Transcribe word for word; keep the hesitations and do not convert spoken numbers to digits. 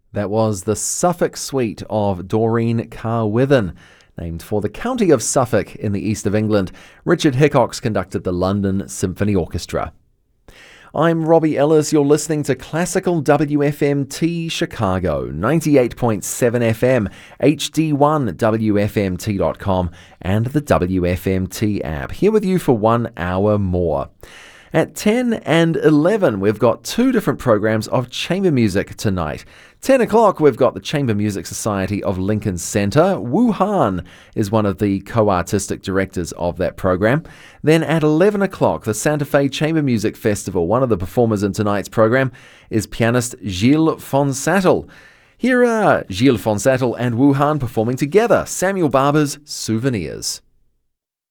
That was the Suffolk Suite of Doreen Carwithen, named for the county of Suffolk in the east of England. Richard Hickox conducted the London Symphony Orchestra. I'm Robbie Ellis. You're listening to Classical W F M T Chicago, ninety-eight point seven F M, H D one W F M T dot com, and the W F M T app. Here with you for one hour more. At ten and eleven, we've got two different programs of chamber music tonight. ten o'clock, we've got the Chamber Music Society of Lincoln Center. Wu Han is one of the co-artistic directors of that program. Then at eleven o'clock, the Santa Fe Chamber Music Festival. One of the performers in tonight's program is pianist Gilles Fonsattel. Here are Gilles Fonsattel and Wu Han performing together, Samuel Barber's Souvenirs.